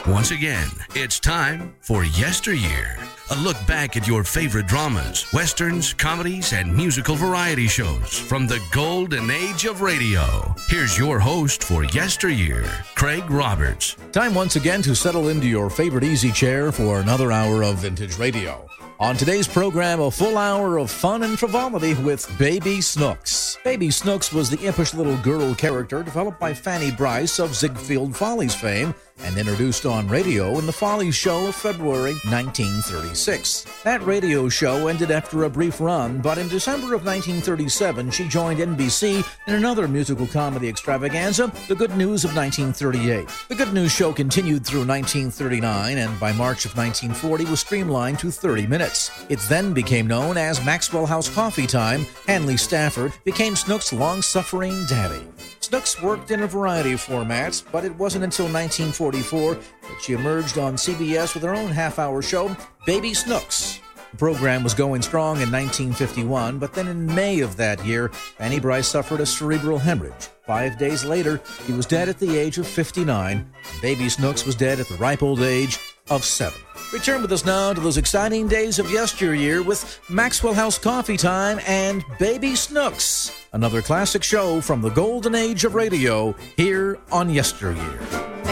Once again, it's time for Yesteryear, a look back at your favorite dramas, westerns, comedies, and musical variety shows from the golden age of radio. Here's your host for Yesteryear, Craig Roberts. Time once again to settle into your favorite easy chair for another hour of vintage radio. On today's program, a full hour of fun and frivolity with Baby Snooks. Baby Snooks was the impish little girl character developed by Fanny Brice of Ziegfeld Follies fame and introduced on radio in the Follies show of February 1936. That radio show ended after a brief run, but in December of 1937, she joined NBC in another musical comedy extravaganza, The Good News of 1938. The Good News show continued through 1939, and by March of 1940 was streamlined to 30 minutes. It then became known as Maxwell House Coffee Time. Hanley Stafford became Snooks' long-suffering daddy. Snooks worked in a variety of formats, but it wasn't until 1944 that she emerged on CBS with her own half-hour show, Baby Snooks. The program was going strong in 1951, but then in May of that year, Fanny Brice suffered a cerebral hemorrhage. 5 days later, he was dead at the age of 59, and Baby Snooks was dead at the ripe old age of 7. Return with us now to those exciting days of yesteryear with Maxwell House Coffee Time and Baby Snooks, another classic show from the golden age of radio here on Yesteryear.